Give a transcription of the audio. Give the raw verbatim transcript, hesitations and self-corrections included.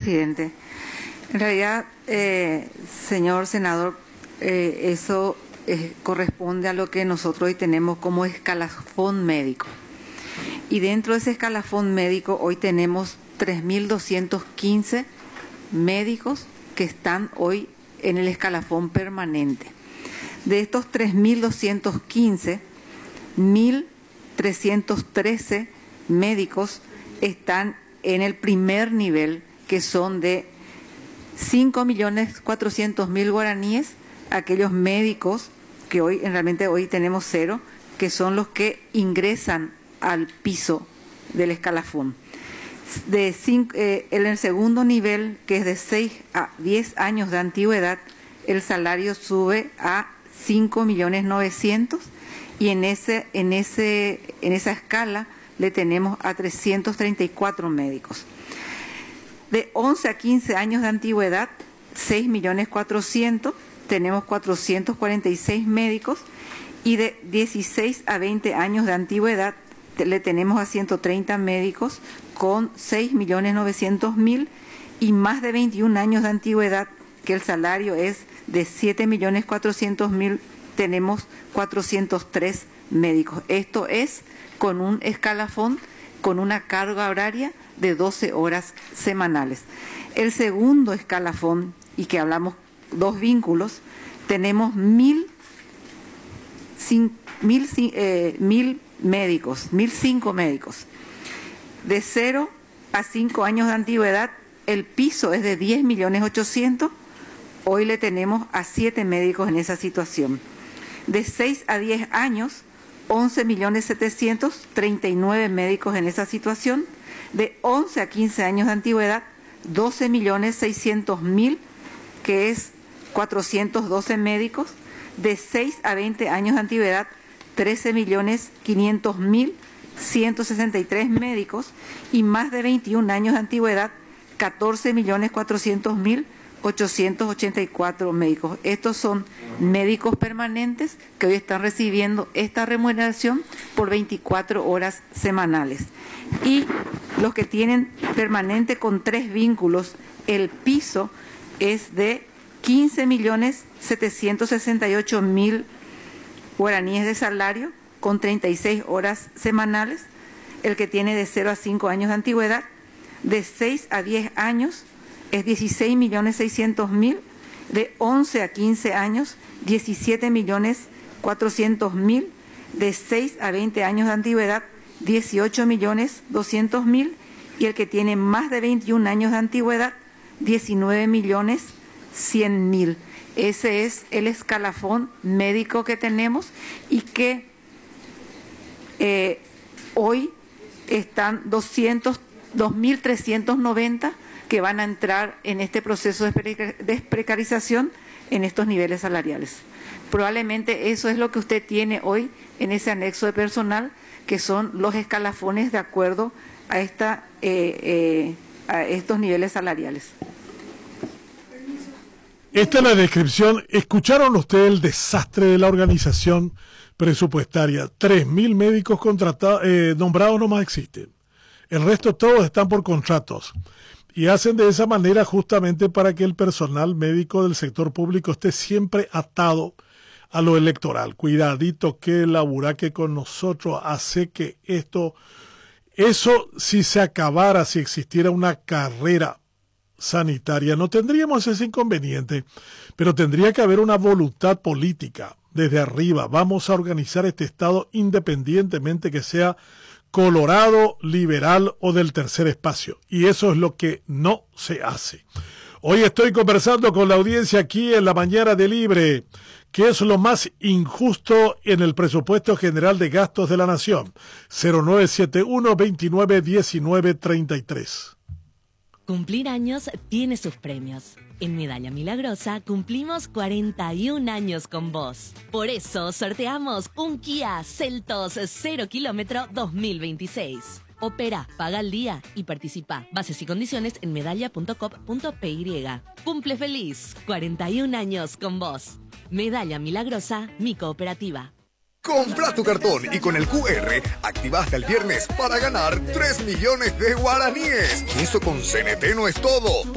presidente. En realidad, eh, señor senador, eh, eso eh, corresponde a lo que nosotros hoy tenemos como escalafón médico. Y dentro de ese escalafón médico hoy tenemos tres mil doscientos quince médicos que están hoy en el escalafón permanente. De estos tres mil doscientos quince, mil trescientos trece médicos están en el primer nivel, que son de cinco millones cuatrocientos mil guaraníes, aquellos médicos que hoy, realmente hoy tenemos cero, que son los que ingresan al piso del escalafón. De cinco, eh, en el segundo nivel, que es de seis a diez años de antigüedad, el salario sube a cinco millones novecientos y en, ese, en, ese, en esa escala le tenemos a trescientos treinta y cuatro médicos. De once a quince años de antigüedad, seis millones cuatrocientos, tenemos cuatrocientos cuarenta y seis médicos, y de dieciséis a veinte años de antigüedad le tenemos a ciento treinta médicos con seis millones novecientos mil, y más de veintiún años de antigüedad, que el salario es de siete millones cuatrocientos mil, tenemos cuatrocientos tres médicos. Esto es con un escalafón, con una carga horaria de doce horas semanales. El segundo escalafón, y que hablamos dos vínculos, tenemos mil, cin, mil, eh, mil médicos, mil cinco médicos. De cero a cinco años de antigüedad, el piso es de diez millones ochocientos, hoy le tenemos a siete médicos en esa situación. De seis a diez años, once millones setecientos, treinta y nueve médicos en esa situación. De once a quince años de antigüedad, doce millones seiscientos mil, que es cuatrocientos doce médicos. De seis a veinte años de antigüedad, trece millones quinientos mil, ciento sesenta y tres médicos. Y más de veintiún años de antigüedad, catorce millones cuatrocientos mil, ochocientos ochenta y cuatro médicos. Estos son médicos permanentes que hoy están recibiendo esta remuneración por veinticuatro horas semanales. Y los que tienen permanente con tres vínculos, el piso es de quince millones setecientos sesenta y ocho mil guaraníes de salario con treinta y seis horas semanales. El que tiene de cero a cinco años de antigüedad, de seis a diez años, es dieciséis millones seiscientos mil, de once a quince años, diecisiete millones cuatrocientos mil, de seis a veinte años de antigüedad, dieciocho millones doscientos mil, y el que tiene más de veintiún años de antigüedad, diecinueve millones cien mil. Ese es el escalafón médico que tenemos y que eh, hoy están doscientos, dos mil trescientos noventa que van a entrar en este proceso de desprecarización en estos niveles salariales. Probablemente eso es lo que usted tiene hoy en ese anexo de personal, que son los escalafones de acuerdo a, esta, eh, eh, a estos niveles salariales. Esta es la descripción. ¿Escucharon ustedes el desastre de la organización presupuestaria? tres mil médicos contratados, eh, nombrados nomás existen. El resto todos están por contratos. Y hacen de esa manera justamente para que el personal médico del sector público esté siempre atado a lo electoral. Cuidadito que la buraque con nosotros hace que esto, eso si se acabara, si existiera una carrera sanitaria, no tendríamos ese inconveniente, pero tendría que haber una voluntad política desde arriba. Vamos a organizar este Estado independientemente que sea colorado, liberal o del tercer espacio. Y eso es lo que no se hace. Hoy estoy conversando con la audiencia aquí en la Mañana de Libre. ¿Qué es lo más injusto en el presupuesto general de gastos de la Nación? cero nueve siete uno, veintinueve diecinueve treinta y tres. Cumplir años tiene sus premios. En Medalla Milagrosa cumplimos cuarenta y un años con vos. Por eso sorteamos un Kia Seltos cero kilómetro dos mil veintiséis. Opera, paga al día y participa. Bases y condiciones en medalla punto com punto p y. Cumple feliz, cuarenta y un años con vos. Medalla Milagrosa, mi cooperativa. Compra tu cartón y con el Q R activa hasta el viernes para ganar tres millones de guaraníes. Y eso con C N T no es todo.